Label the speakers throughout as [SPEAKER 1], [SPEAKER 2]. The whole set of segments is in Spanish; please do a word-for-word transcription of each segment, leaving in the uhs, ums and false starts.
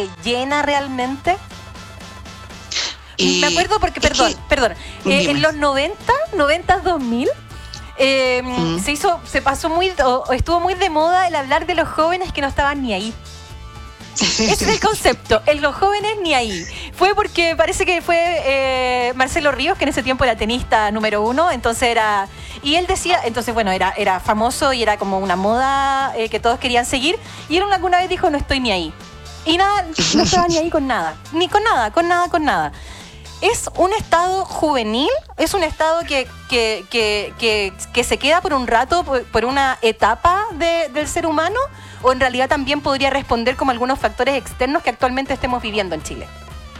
[SPEAKER 1] te llena realmente?
[SPEAKER 2] Y
[SPEAKER 1] me acuerdo porque, perdón,
[SPEAKER 2] que,
[SPEAKER 1] perdón, eh, en los noventa, noventa, dos mil, eh, mm. se hizo, se pasó muy, o, o estuvo muy de moda el hablar de los jóvenes que no estaban ni ahí. Ese es el concepto, el los jóvenes ni ahí. Fue porque parece que fue eh, Marcelo Ríos, que en ese tiempo era tenista número uno, entonces era... Y él decía, entonces bueno, era, era famoso y era como una moda eh, que todos querían seguir, y él alguna vez dijo, no estoy ni ahí. Y nada, no estaba ni ahí con nada, ni con nada, con nada, con nada. ¿Es un estado juvenil? ¿Es un estado que, que, que, que, que se queda por un rato, por, por una etapa de, del ser humano? ¿O en realidad también podría responder como algunos factores externos que actualmente estemos viviendo en Chile?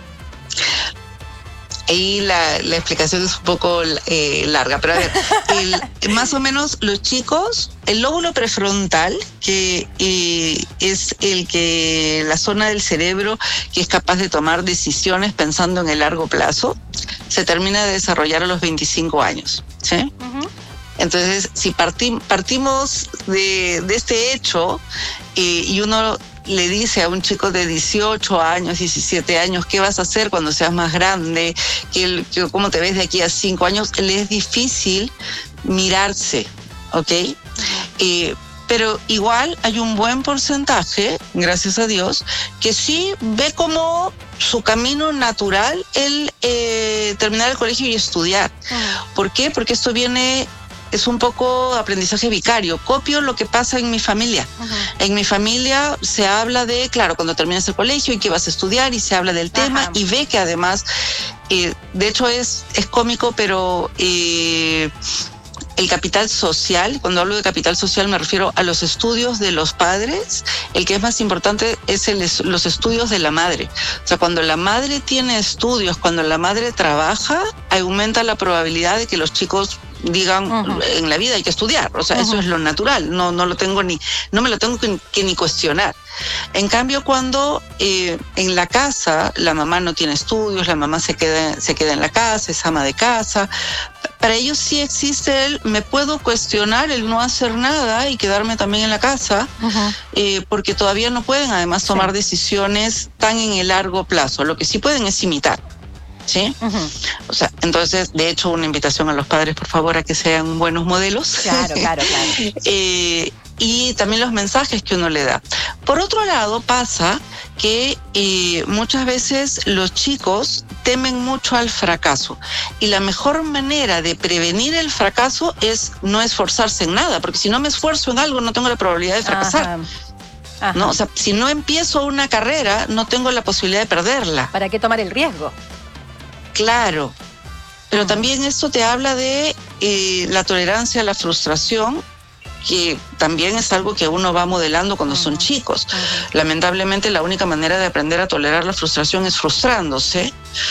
[SPEAKER 2] Ahí la, la explicación es un poco eh, larga, pero a ver, el, más o menos los chicos, el lóbulo prefrontal, que eh, es el que la zona del cerebro que es capaz de tomar decisiones pensando en el largo plazo, se termina de desarrollar a los veinticinco años, ¿sí? Uh-huh. Entonces, si partim, partimos de, de este hecho eh, y uno le dice a un chico de dieciocho años, diecisiete años, ¿qué vas a hacer cuando seas más grande? ¿Qué, qué, ¿Cómo te ves de aquí a cinco años? Le es difícil mirarse, ¿ok? Eh, pero igual hay un buen porcentaje, gracias a Dios, que sí ve como su camino natural el eh, terminar el colegio y estudiar. ¿Por qué? Porque esto viene... es un poco aprendizaje vicario. Copio lo que pasa en mi familia. Uh-huh. En mi familia se habla de, claro, cuando terminas el colegio y que vas a estudiar, y se habla del tema, uh-huh. y ve que además, eh, de hecho es, es cómico, pero eh, el capital social, cuando hablo de capital social me refiero a los estudios de los padres. El que es más importante es el, los estudios de la madre. O sea, cuando la madre tiene estudios, cuando la madre trabaja, aumenta la probabilidad de que los chicos digan, uh-huh. en la vida hay que estudiar, o sea, uh-huh. eso es lo natural, no, no lo tengo ni, no me lo tengo que, que ni cuestionar. En cambio, cuando eh, en la casa la mamá no tiene estudios, la mamá se queda, se queda en la casa, es ama de casa, para ellos sí existe el, me puedo cuestionar el no hacer nada y quedarme también en la casa, uh-huh. eh, porque todavía no pueden además tomar sí. decisiones tan en el largo plazo, lo que sí pueden es imitar. ¿Sí? Uh-huh. O sea, entonces, de hecho, una invitación a los padres, por favor, a que sean buenos modelos.
[SPEAKER 1] Claro, claro, claro.
[SPEAKER 2] eh, y también los mensajes que uno le da. Por otro lado, pasa que eh, muchas veces los chicos temen mucho al fracaso. Y la mejor manera de prevenir el fracaso es no esforzarse en nada, porque si no me esfuerzo en algo, no tengo la probabilidad de fracasar. Ajá. Ajá. ¿No? O sea, si no empiezo una carrera, no tengo la posibilidad de perderla.
[SPEAKER 1] ¿Para qué tomar el riesgo?
[SPEAKER 2] Claro, pero también esto te habla de eh, la tolerancia a la frustración, que también es algo que uno va modelando cuando uh-huh. son chicos. Uh-huh. Lamentablemente la única manera de aprender a tolerar la frustración es frustrándose,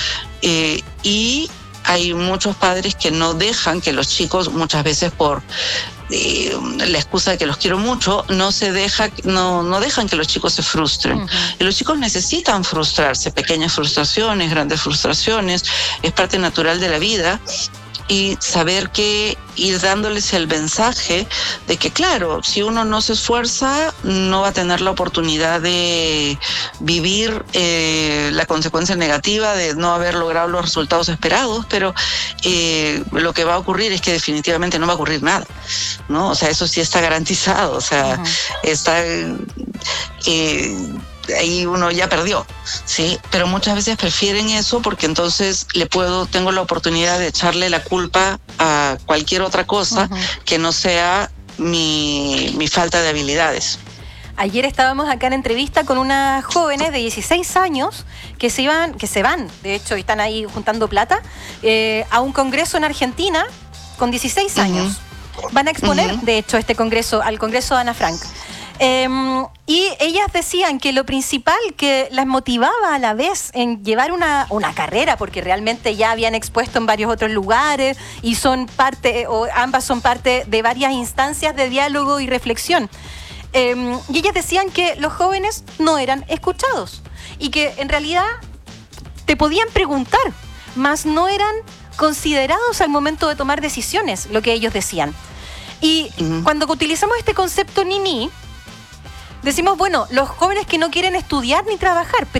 [SPEAKER 2] eh, y hay muchos padres que no dejan que los chicos, muchas veces por eh, la excusa de que los quiero mucho, no se deja, no, no dejan que los chicos se frustren. Uh-huh. Y los chicos necesitan frustrarse, pequeñas frustraciones, grandes frustraciones, es parte natural de la vida. Y saber que ir dándoles el mensaje de que, claro, si uno no se esfuerza, no va a tener la oportunidad de vivir eh, la consecuencia negativa de no haber logrado los resultados esperados, pero eh, lo que va a ocurrir es que definitivamente no va a ocurrir nada, ¿no? O sea, eso sí está garantizado, o sea, uh-huh. está... Eh, ahí uno ya perdió, sí, pero muchas veces prefieren eso porque entonces le puedo, tengo la oportunidad de echarle la culpa a cualquier otra cosa uh-huh. que no sea mi, mi falta de habilidades.
[SPEAKER 1] Ayer estábamos acá en entrevista con unas jóvenes de dieciséis años que se iban, que se van, de hecho, y están ahí juntando plata, eh, a un congreso en Argentina con dieciséis años. Uh-huh. Van a exponer, uh-huh. de hecho, este congreso, al congreso de Ana Frank. Eh, y ellas decían que lo principal que las motivaba a la vez en llevar una, una carrera, porque realmente ya habían expuesto en varios otros lugares y son parte, o ambas son parte de varias instancias de diálogo y reflexión. Eh, y ellas decían que los jóvenes no eran escuchados y que en realidad te podían preguntar, mas no eran considerados al momento de tomar decisiones, lo que ellos decían. Y uh-huh. cuando utilizamos este concepto Nini, decimos, bueno, los jóvenes que no quieren estudiar ni trabajar,